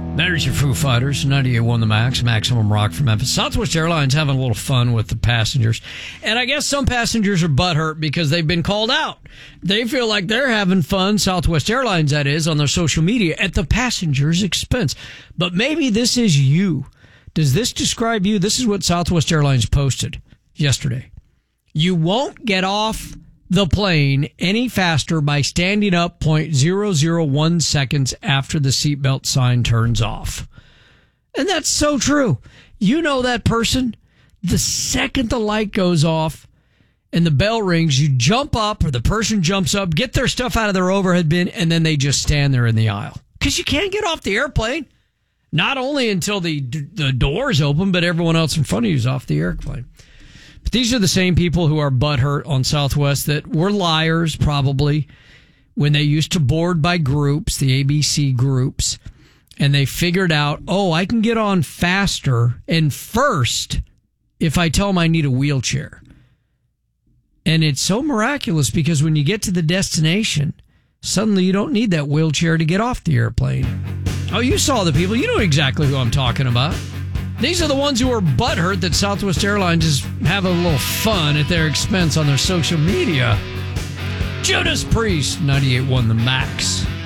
There's your Foo Fighters, 98.1 The Max, Maximum Rock from Memphis. Southwest Airlines having a little fun with the passengers. And I guess some passengers are butthurt because they've been called out. They feel like they're having fun, Southwest Airlines that is, on their social media at the passenger's expense. But maybe this is you. Does this describe you? This is what Southwest Airlines posted yesterday. You won't get off the plane any faster by standing up 0.001 seconds after the seatbelt sign turns off. And that's so true. You know that person, the second the light goes off and the bell rings, you jump up, or the person jumps up, get their stuff out of their overhead bin, and then they just stand there in the aisle. Because you can't get off the airplane. Not only until the doors open, but everyone else in front of you is off the airplane. But these are the same people who are butthurt on Southwest that were liars, probably, when they used to board by groups, the ABC groups, and they figured out, I can get on faster and first if I tell them I need a wheelchair. And it's so miraculous because when you get to the destination, suddenly you don't need that wheelchair to get off the airplane. Oh, you saw the people. You know exactly who I'm talking about. These are the ones who are butthurt that Southwest Airlines is having a little fun at their expense on their social media. Judas Priest, 98.1 The Max.